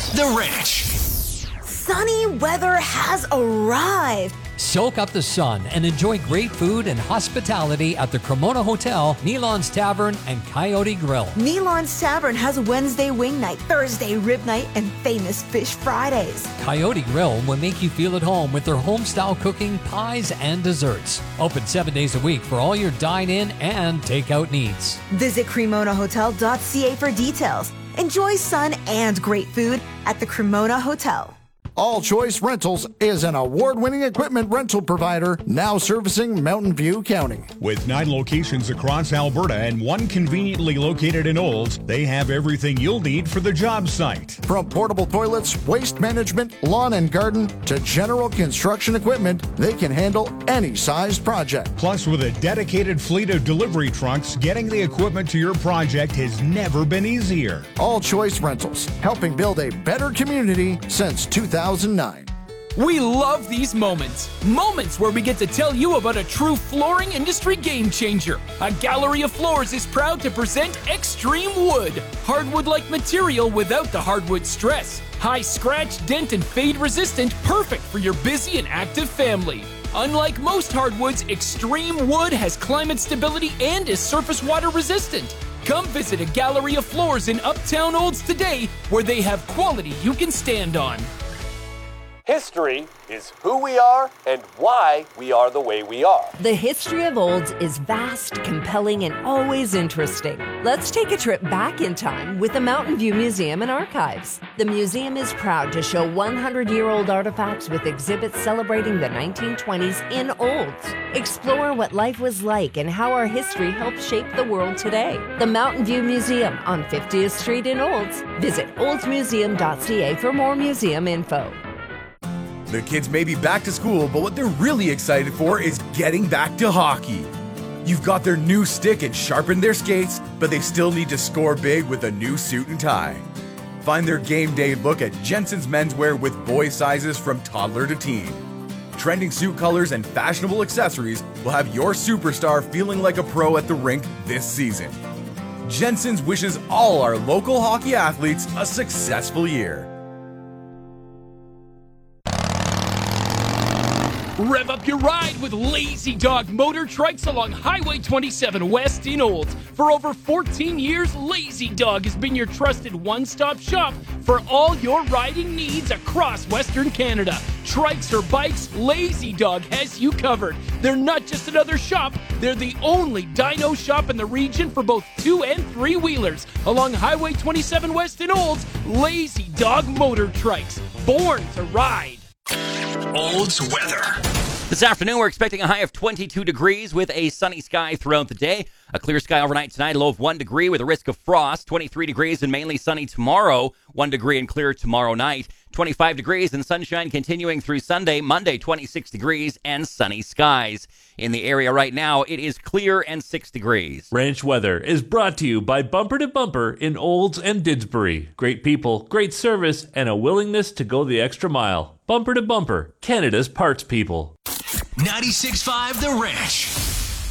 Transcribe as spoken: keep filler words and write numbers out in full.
The Ranch. Sunny weather has arrived. Soak up the sun and enjoy great food and hospitality at the Cremona Hotel, Nealon's Tavern, and Coyote Grill. Nealon's Tavern has Wednesday wing night, Thursday rib night, and famous fish Fridays. Coyote Grill will make you feel at home with their home-style cooking, pies, and desserts. Open seven days a week for all your dine-in and takeout needs. Visit cremona hotel dot c a for details. Enjoy sun and great food at the Cremona Hotel. All Choice Rentals is an award-winning equipment rental provider now servicing Mountain View County. With nine locations across Alberta and one conveniently located in Olds, they have everything you'll need for the job site. From portable toilets, waste management, lawn and garden, to general construction equipment, they can handle any sized project. Plus, with a dedicated fleet of delivery trucks, getting the equipment to your project has never been easier. All Choice Rentals, helping build a better community since two thousand nine. We love these moments. Moments where we get to tell you about a true flooring industry game changer. A Gallery of Floors is proud to present Extreme Wood. Hardwood-like material without the hardwood stress. High scratch, dent, and fade resistant, perfect for your busy and active family. Unlike most hardwoods, Extreme Wood has climate stability and is surface water resistant. Come visit a Gallery of Floors in Uptown Olds today, where they have quality you can stand on. History is who we are and why we are the way we are. The history of Olds is vast, compelling, and always interesting. Let's take a trip back in time with the Mountain View Museum and Archives. The museum is proud to show one hundred year old artifacts with exhibits celebrating the nineteen twenties in Olds. Explore what life was like and how our history helped shape the world today. The Mountain View Museum on fiftieth Street in Olds. Visit olds museum dot c a for more museum info. The kids may be back to school, but what they're really excited for is getting back to hockey. You've got their new stick and sharpened their skates, but they still need to score big with a new suit and tie. Find their game day look at Jensen's Menswear with boy sizes from toddler to teen. Trending suit colors and fashionable accessories will have your superstar feeling like a pro at the rink this season. Jensen's wishes all our local hockey athletes a successful year. Rev up your ride with Lazy Dog Motor Trikes along Highway twenty-seven West in Olds. For over fourteen years, Lazy Dog has been your trusted one-stop shop for all your riding needs across Western Canada. Trikes or bikes, Lazy Dog has you covered. They're not just another shop, they're the only dyno shop in the region for both two and three-wheelers. Along Highway twenty-seven West in Olds, Lazy Dog Motor Trikes, born to ride. Olds weather. This afternoon, we're expecting a high of twenty-two degrees with a sunny sky throughout the day. A clear sky overnight tonight, a low of one degree with a risk of frost. twenty-three degrees and mainly sunny tomorrow. one degree and clear tomorrow night. twenty-five degrees and sunshine continuing through Sunday. Monday, twenty-six degrees and sunny skies. In the area right now, it is clear and six degrees. Ranch weather is brought to you by Bumper to Bumper in Olds and Didsbury. Great people, great service, and a willingness to go the extra mile. Bumper to Bumper, Canada's parts people. ninety-six point five The Ranch.